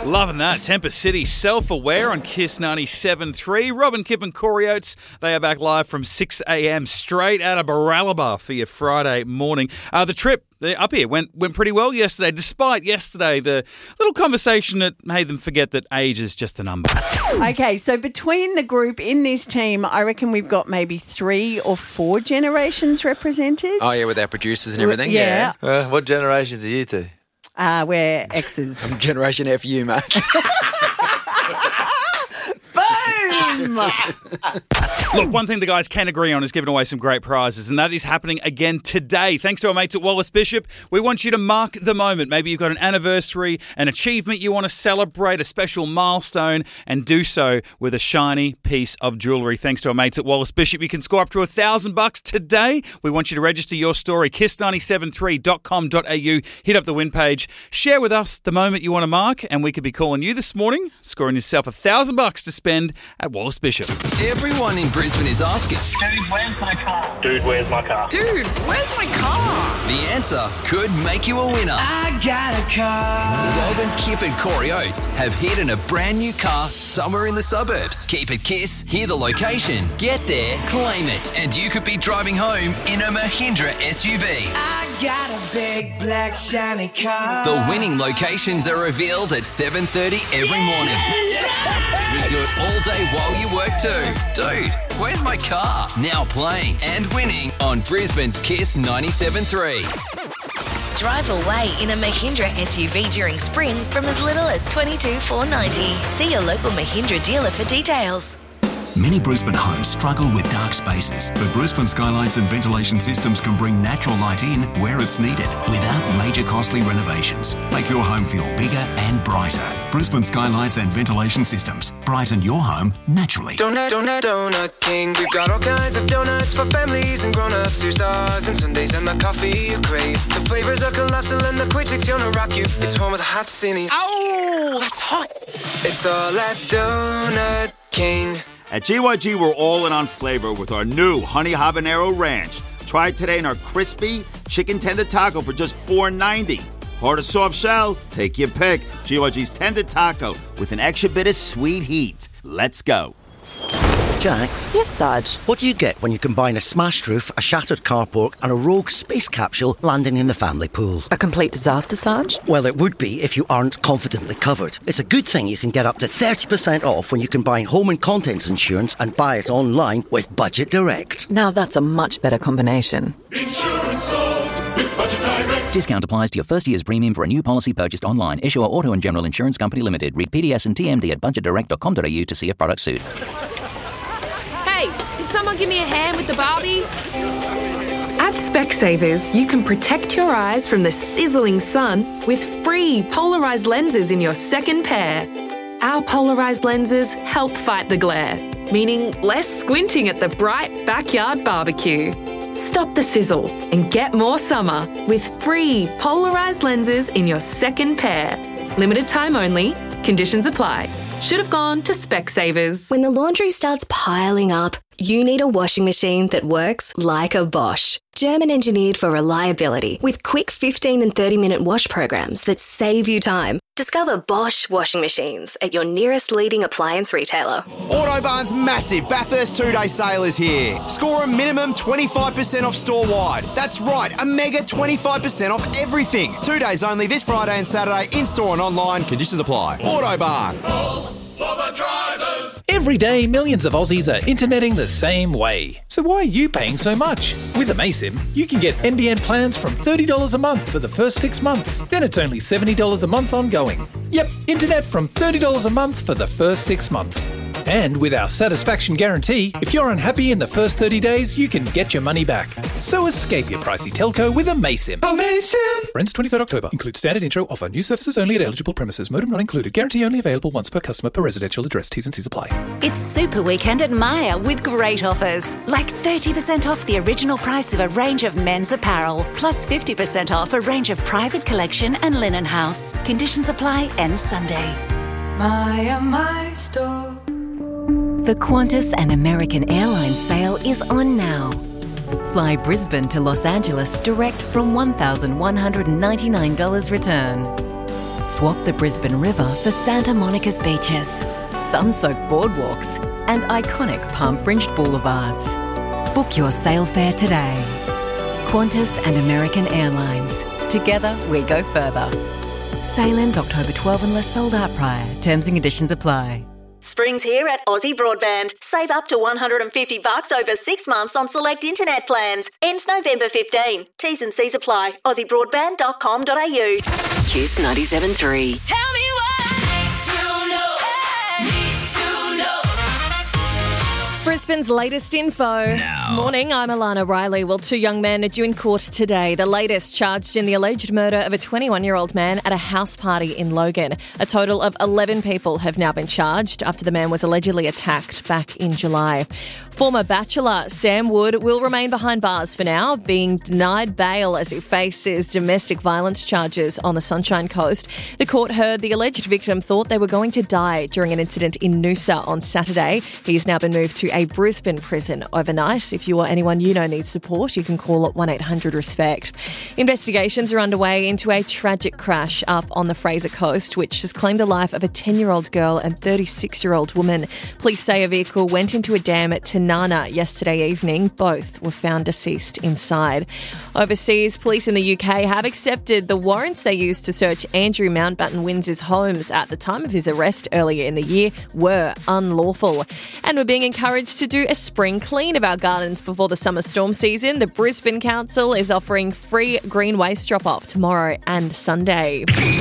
Loving that. Tempest City, Self-Aware on Kiss 97.3. Robin Kipp and Corey Oates, they are back live from 6 a.m. straight out of Baralaba for your Friday morning. The trip up here went pretty well yesterday, despite yesterday the little conversation that made them forget that age is just a number. Okay, so between the group in this team, I reckon we've got maybe 3 or 4 generations represented. Oh, yeah, with our producers and everything? Yeah. What generations are you two? We're X's. I'm Generation FU, mate. Boom! Look, one thing the guys can agree on is giving away some great prizes, and that is happening again today. Thanks to our mates at Wallace Bishop, we want you to mark the moment. Maybe you've got an anniversary, an achievement you want to celebrate, a special milestone, and do so with a shiny piece of jewellery. Thanks to our mates at Wallace Bishop, you can score up to $1,000 today. We want you to register your story, kiss973.com.au. Hit up the win page. Share with us the moment you want to mark, and we could be calling you this morning, scoring yourself $1,000 to spend at Wallace Bishop. Everyone in Brisbane is asking, Dude, where's my car? Dude, where's my car? dude, where's my car? The answer could make you a winner. I got a car. Robin, Kip and Corey Oates have hidden a brand new car somewhere in the suburbs. Keep it Kiss, hear the location, get there, claim it, and you could be driving home in a Mahindra SUV. I got a big black shiny car. The winning locations are revealed at 7:30 every morning. We do it all day while you work too. Dude, where's my car? Now playing and winning on Brisbane's Kiss 97.3. Drive away in a Mahindra SUV during spring from as little as $22,490. See your local Mahindra dealer for details. Many Brisbane homes struggle with dark spaces, but Brisbane Skylights and Ventilation Systems can bring natural light in where it's needed without major costly renovations. Make your home feel bigger and brighter. Brisbane Skylights and Ventilation Systems. Brighten your home naturally. Donut King. We got all kinds of donuts for families and grown-ups. Here's dogs and Sundays and the coffee you crave. The flavors are colossal and the quick take's gonna rock you. It's home with a hot cine. Oh, that's hot. It's all at Donut King. At GYG, we're all in on flavor with our new Honey Habanero Ranch. Try it today in our crispy chicken tender taco for just $4.90. Hard or soft shell? Take your pick. GYG's tender taco with an extra bit of sweet heat. Let's go. Jax? Yes, Sarge? What do you get when you combine a smashed roof, a shattered carport and a rogue space capsule landing in the family pool? A complete disaster, Sarge? Well, it would be if you aren't confidently covered. It's a good thing you can get up to 30% off when you combine home and contents insurance and buy it online with Budget Direct. Now that's a much better combination. Insurance solved with Budget Direct. Discount applies to your first year's premium for a new policy purchased online. Issuer Auto and General Insurance Company Limited. Read PDS and TMD at budgetdirect.com.au to see if products suit. Hey, can someone give me a hand with the Barbie? At Specsavers, you can protect your eyes from the sizzling sun with free polarised lenses in your second pair. Our polarised lenses help fight the glare, meaning less squinting at the bright backyard barbecue. Stop the sizzle and get more summer with free polarised lenses in your second pair. Limited time only. Conditions apply. Should have gone to Specsavers. When the laundry starts piling up, you need a washing machine that works like a Bosch. German engineered for reliability with quick 15 and 30-minute wash programs that save you time. Discover Bosch washing machines at your nearest leading appliance retailer. Autobarn's massive Bathurst 2-day sale is here. Score a minimum 25% off store-wide. That's right, a mega 25% off everything. 2 days only this Friday and Saturday, in-store and online. Conditions apply. Autobarn. All for the drivers. Every day, millions of Aussies are interneting the same way. So why are you paying so much? With Amaysim, you can get NBN plans from $30 a month for the first 6 months. Then it's only $70 a month ongoing. Yep, internet from $30 a month for the first 6 months. And with our satisfaction guarantee, if you're unhappy in the first 30 days, you can get your money back. So escape your pricey telco with Amaysim. Amaysim! Ends 23rd October. Includes standard intro offer. New services only at eligible premises. Modem not included. Guarantee only available once per customer per residential address. T's and C's apply. It's Super Weekend at Myer with great offers. Like 30% off the original price of a range of men's apparel. Plus 50% off a range of private collection and linen house. Conditions apply. Ends Sunday. My store. The Qantas and American Airlines sale is on now. Fly Brisbane to Los Angeles direct from $1,199 return. Swap the Brisbane River for Santa Monica's beaches, sun-soaked boardwalks, and iconic palm-fringed boulevards. Book your sail fare today. Qantas and American Airlines. Together, we go further. Sail ends October 12 unless sold out prior. Terms and conditions apply. Spring's here at Aussie Broadband. Save up to $150 over 6 months on select internet plans. Ends November 15. T's and C's apply. AussieBroadband.com.au. Kiss 97.3. Tell me what to know. Need to know. Brisbane's latest info. Morning, I'm Alana Riley. Well, 2 young men are due in court today. The latest charged in the alleged murder of a 21-year-old man at a house party in Logan. A total of 11 people have now been charged after the man was allegedly attacked back in July. Former Bachelor Sam Wood will remain behind bars for now, being denied bail as he faces domestic violence charges on the Sunshine Coast. The court heard the alleged victim thought they were going to die during an incident in Noosa on Saturday. He's now been moved to a Brisbane prison overnight. If you or anyone you know needs support, you can call 1-800-RESPECT. Investigations are underway into a tragic crash up on the Fraser Coast, which has claimed the life of a 10-year-old girl and 36-year-old woman. Police say a vehicle went into a dam at Tanana yesterday evening. Both were found deceased inside. Overseas, police in the UK have accepted the warrants they used to search Andrew Mountbatten Windsor's homes at the time of his arrest earlier in the year were unlawful. And we're being encouraged to do a spring clean of our gardens before the summer storm season. The Brisbane Council is offering free green waste drop-off tomorrow and Sunday.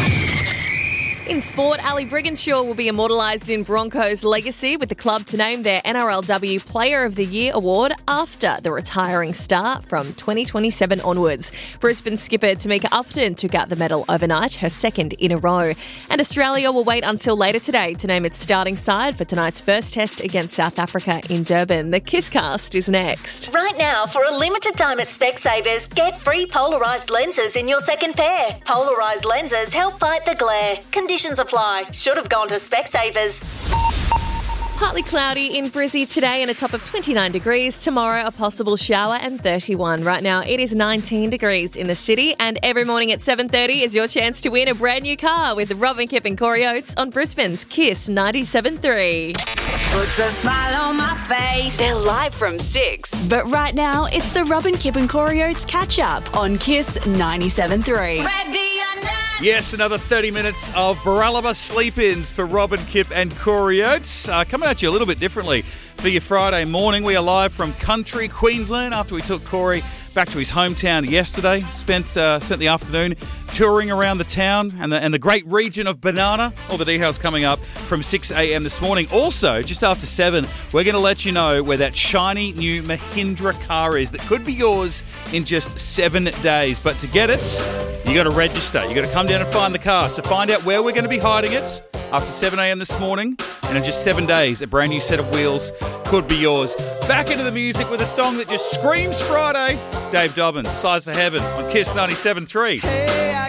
In sport, Ali Brigginshaw will be immortalised in Broncos legacy with the club to name their NRLW Player of the Year award after the retiring star from 2027 onwards. Brisbane skipper Tamika Upton took out the medal overnight, her second in a row. And Australia will wait until later today to name its starting side for tonight's first test against South Africa in Durban. The Kisscast is next. Right now, for a limited time at Specsavers, get free polarised lenses in your second pair. Polarised lenses help fight the glare. Conditions apply. Should have gone to Specsavers. Partly cloudy in Brizzy today and a top of 29 degrees. Tomorrow, a possible shower and 31. Right now, it is 19 degrees in the city. And every morning at 7:30 is your chance to win a brand new car with Robin Kipp and Corey Oates on Brisbane's Kiss 97.3. Puts a smile on my face. They're live from 6. But right now, it's the Robin Kipp and Corey Oates catch-up on Kiss 97.3. Yes, another 30 minutes of Baralaba sleep-ins for Robin Kipp and Corey Oates. Coming at you a little bit differently for your Friday morning. We are live from country Queensland after we took Corey back to his hometown yesterday. Spent the afternoon touring around the town and the great region of Banana. All the details coming up from 6 a.m. this morning. Also, just after 7, we're going to let you know where that shiny new Mahindra car is that could be yours in just 7 days. But to get it, you got to register. You got to come down and find the car. So find out where we're going to be hiding it after 7 a.m. this morning. And in just 7 days, a brand new set of wheels could be yours. Back into the music with a song that just screams Friday. Dave Dobbins, Size of Heaven on Kiss 97.3.